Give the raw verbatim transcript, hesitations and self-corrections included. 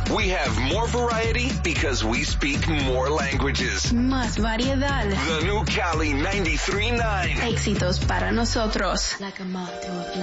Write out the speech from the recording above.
We have more variety because we speak more languages. Más variedad. The new Cali ninety-three point nine. Éxitos para nosotros. Like a moth to a flame.